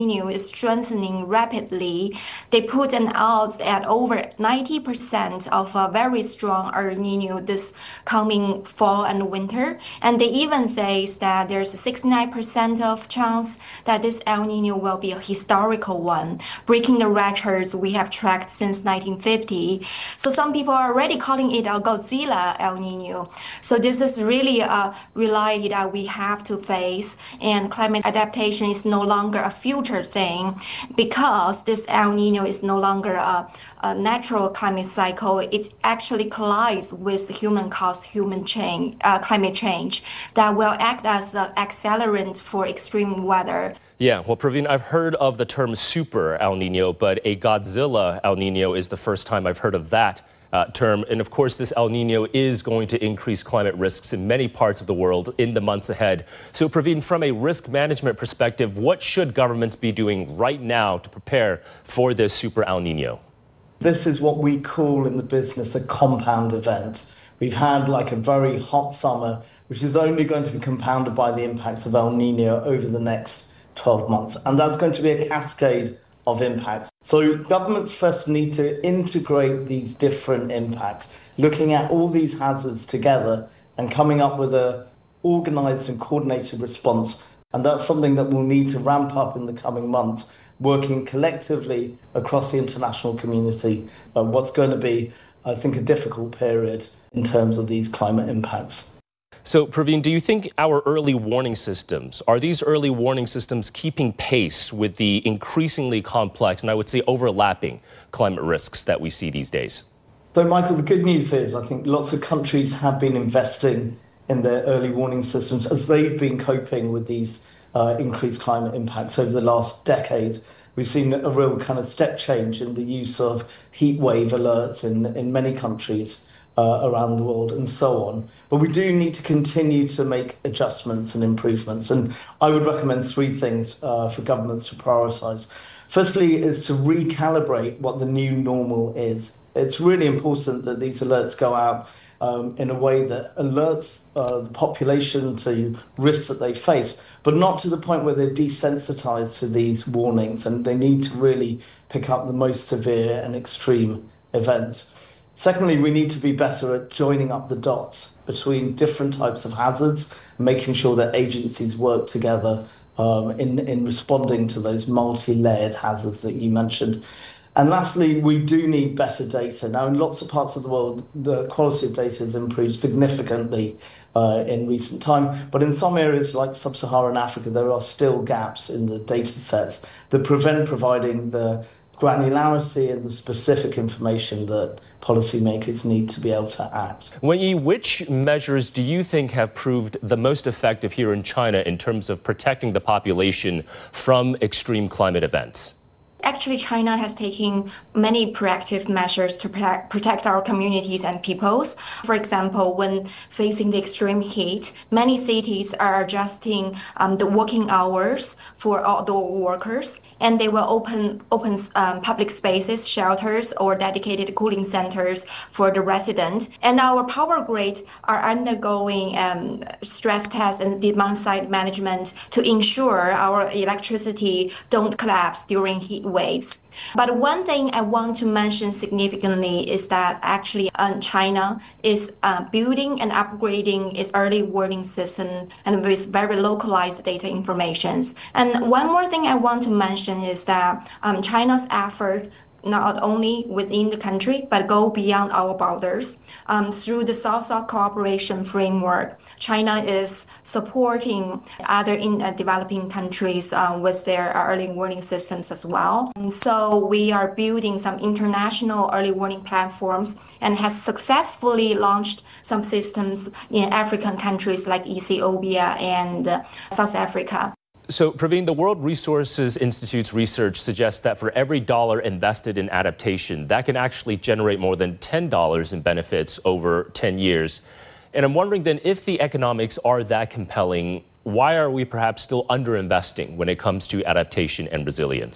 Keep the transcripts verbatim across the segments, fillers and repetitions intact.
Nino is strengthening rapidly. They put an odds at over ninety percent of a very strong El Nino this coming fall and winter. And they even say that there's a sixty-nine percent of chance that this El Nino will be a historical one, breaking the records we have tracked since nineteen fifty. So some people are already calling it a Godzilla El Nino. So this is really a reality that we have to face, and climate adaptation is no longer a future thing because this El Nino is no longer a, a natural climate cycle. It actually collides with the human caused human change, uh, climate change that will act as an accelerant for extreme weather. Yeah, well, Praveen, I've heard of the term super El Nino, but a Godzilla El Nino is the first time I've heard of that Uh, term. And of course, this El Nino is going to increase climate risks in many parts of the world in the months ahead. So, Praveen, from a risk management perspective, what should governments be doing right now to prepare for this super El Nino? This is what we call in the business a compound event. We've had like a very hot summer, which is only going to be compounded by the impacts of El Nino over the next twelve months. And that's going to be a cascade of impacts. So governments first need to integrate these different impacts, looking at all these hazards together and coming up with a organized and coordinated response. And that's something that we'll need to ramp up in the coming months, working collectively across the international community. But what's going to be, I think, a difficult period in terms of these climate impacts. So, Praveen, do you think our early warning systems, are these early warning systems keeping pace with the increasingly complex and I would say overlapping climate risks that we see these days? So, Michael, the good news is I think lots of countries have been investing in their early warning systems as they've been coping with these uh, increased climate impacts over the last decade. We've seen a real kind of step change in the use of heat wave alerts in, in many countries Uh, around the world and so on. But we do need to continue to make adjustments and improvements. And I would recommend three things uh, for governments to prioritise. Firstly is to recalibrate what the new normal is. It's really important that these alerts go out um, in a way that alerts uh, the population to risks that they face, but not to the point where they're desensitised to these warnings and they need to really pick up the most severe and extreme events. Secondly, we need to be better at joining up the dots between different types of hazards, making sure that agencies work together um, in, in responding to those multi-layered hazards that you mentioned. And lastly, we do need better data. Now, in lots of parts of the world, the quality of data has improved significantly uh, in recent time. But in some areas like sub-Saharan Africa, there are still gaps in the data sets that prevent providing the granularity and the specific information that policymakers need to be able to act. Wenyi, which measures do you think have proved the most effective here in China in terms of protecting the population from extreme climate events? Actually, China has taken many proactive measures to protect our communities and peoples. For example, when facing the extreme heat, many cities are adjusting um, the working hours for outdoor workers, and they will open open um, public spaces, shelters, or dedicated cooling centers for the resident. And our power grid are undergoing um, stress tests and demand-side management to ensure our electricity don't collapse during heat waves. But one thing I want to mention significantly is that actually um, China is uh, building and upgrading its early warning system and with very localized data informations. And one more thing I want to mention is that um, China's effort not only within the country, but go beyond our borders. Um, through the South-South cooperation framework, China is supporting other in uh, developing countries uh, with their early warning systems as well. And so we are building some international early warning platforms and has successfully launched some systems in African countries like Ethiopia and uh, South Africa. So, Praveen, the World Resources Institute's research suggests that for every dollar invested in adaptation, that can actually generate more than ten dollars in benefits over ten years. And I'm wondering then, if the economics are that compelling, why are we perhaps still underinvesting when it comes to adaptation and resilience?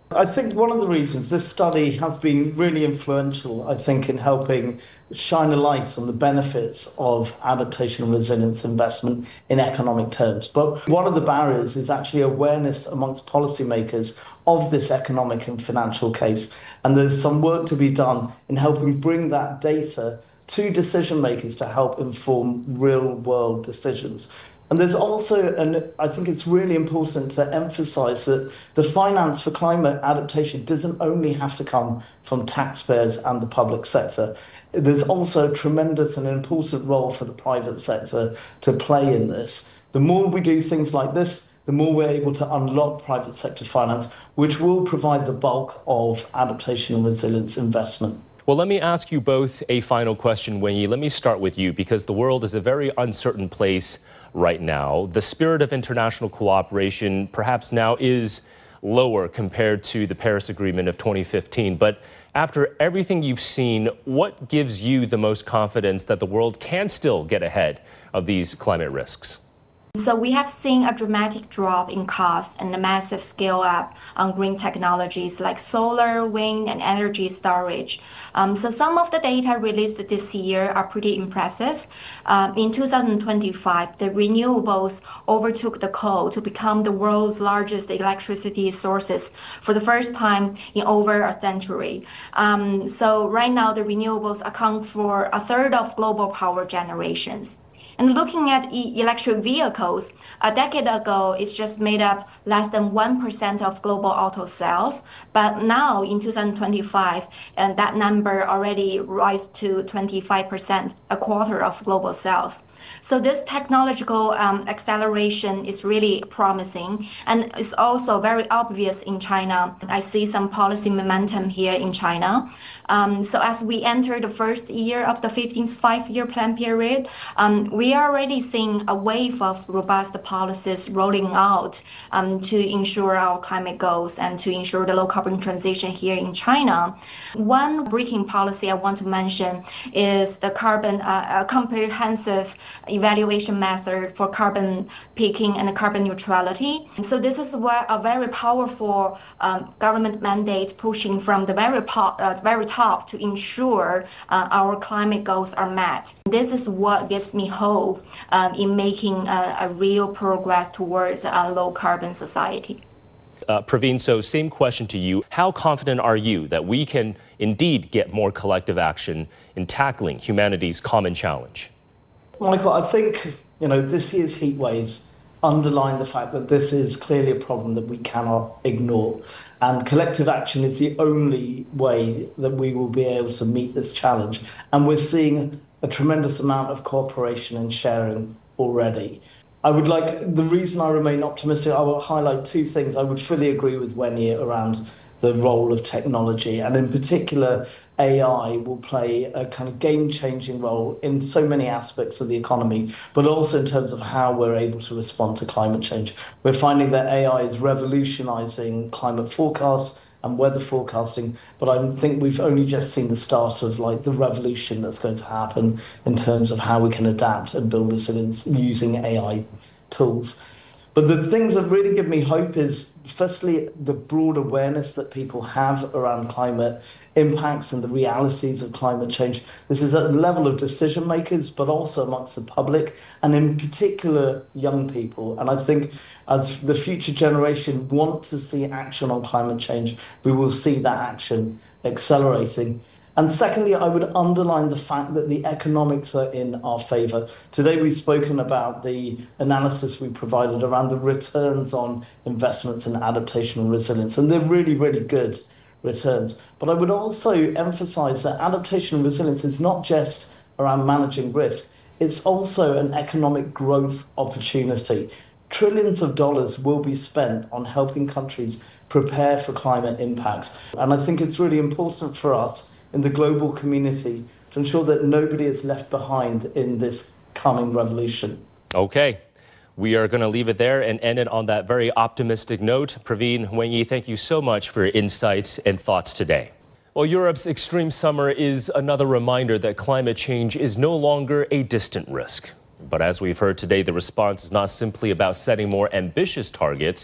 I think one of the reasons this study has been really influential, I think, in helping shine a light on the benefits of adaptation and resilience investment in economic terms. But one of the barriers is actually awareness amongst policymakers of this economic and financial case. And there's some work to be done in helping bring that data to decision makers to help inform real world decisions. And there's also, and I think it's really important to emphasize that the finance for climate adaptation doesn't only have to come from taxpayers and the public sector. There's also a tremendous and important role for the private sector to play in this. The more we do things like this, the more we're able to unlock private sector finance, which will provide the bulk of adaptation and resilience investment. Well, let me ask you both a final question, Wenyi. Let me start with you, because the world is a very uncertain place right now. The spirit of international cooperation perhaps now is lower compared to the Paris Agreement of twenty fifteen. But after everything you've seen, what gives you the most confidence that the world can still get ahead of these climate risks? So we have seen a dramatic drop in costs and a massive scale up on green technologies like solar, wind, and energy storage. Um, so some of the data released this year are pretty impressive. Um, in two thousand twenty-five, the renewables overtook the coal to become the world's largest electricity sources for the first time in over a century. Um, so right now, the renewables account for a third of global power generations. And looking at e- electric vehicles, a decade ago, it's just made up less than one percent of global auto sales. But now in two thousand twenty-five, and that number already rise to twenty-five percent, a quarter of global sales. So this technological um, acceleration is really promising, and it's also very obvious in China. I see some policy momentum here in China. Um, so as we enter the first year of the fifteenth five-year plan period, um, we are already seeing a wave of robust policies rolling out um, to ensure our climate goals and to ensure the low carbon transition here in China. One breaking policy I want to mention is the carbon uh, comprehensive evaluation method for carbon peaking and carbon neutrality. So this is what a very powerful um, government mandate pushing from the very, po- uh, very top to ensure uh, our climate goals are met. This is what gives me hope um, in making a, a real progress towards a low carbon society. Uh, Praveen, so same question to you. How confident are you that we can indeed get more collective action in tackling humanity's common challenge? Michael, I think, you know, this year's heat waves underline the fact that this is clearly a problem that we cannot ignore. And collective action is the only way that we will be able to meet this challenge. And we're seeing a tremendous amount of cooperation and sharing already. I would like, the reason I remain optimistic, I will highlight two things. I would fully agree with Wenyi around the role of technology, and in particular, A I will play a kind of game-changing role in so many aspects of the economy, but also in terms of how we're able to respond to climate change. We're finding that A I is revolutionizing climate forecasts and weather forecasting, but I think we've only just seen the start of like the revolution that's going to happen in terms of how we can adapt and build resilience using A I tools. But the things that really give me hope is, firstly, the broad awareness that people have around climate impacts and the realities of climate change. This is at the level of decision makers, but also amongst the public, and in particular, young people. And I think as the future generation want to see action on climate change, we will see that action accelerating. And secondly, I would underline the fact that the economics are in our favour. Today we've spoken about the analysis we provided around the returns on investments in adaptation and resilience, and they're really, really good returns. But I would also emphasise that adaptation and resilience is not just around managing risk, it's also an economic growth opportunity. Trillions of dollars will be spent on helping countries prepare for climate impacts. And I think it's really important for us in the global community to ensure that nobody is left behind in this coming revolution. Okay. We are going to leave it there and end it on that very optimistic note. Praveen, Wenyi, thank you so much for your insights and thoughts today. Well, Europe's extreme summer is another reminder that climate change is no longer a distant risk. But as we've heard today, the response is not simply about setting more ambitious targets.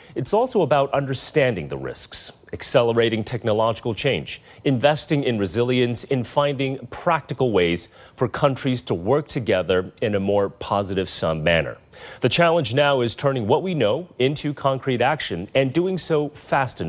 it's also about understanding the risks, accelerating technological change, investing in resilience, in finding practical ways for countries to work together in a more positive-sum manner. The challenge now is turning what we know into concrete action and doing so fast enough.